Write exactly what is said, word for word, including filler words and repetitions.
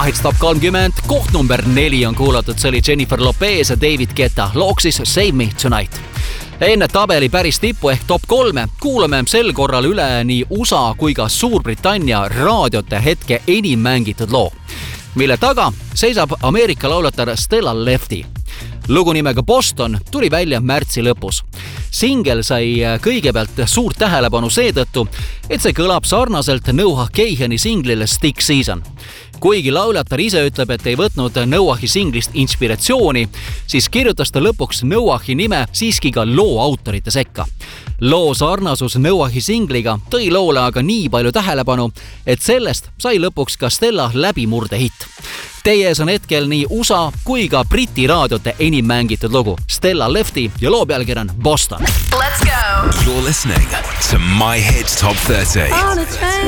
Hits Top kolmkümmend, koht number neli on kuulatud, see oli Jennifer Lopez ja David Guetta looksis Save Me Tonight. Enne tabeli päris tippu ehk top kolme kuulame sel korral üle nii U S A kui ka Suurbritannia raadiote hetke enim mängitud loo, mille taga seisab Ameerika laulatar Stella Lefty. Lugu nimega Boston tuli välja märtsi lõpus. Singel sai kõigepealt suurt tähelepanu seetõttu, et see kõlab sarnaselt Noah Kahani singlile Stick Season. Kuigi laulatar ise ütleb, et ei võtnud Noahi singlist inspiratsiooni, siis kirjutas ta lõpuks Noahi nime siiski ka loo autorite sekka. Loo sarnasus Noahi singliga tõi loole aga nii palju tähelepanu, et sellest sai lõpuks ka Stella läbimurde hitt. Teie ees on hetkel nii U S A kui ka Briti raadiote enim mängitud lugu Stella Lefty ja loo pealkiri on Boston. Let's go! You're listening to My Hits Top thirty.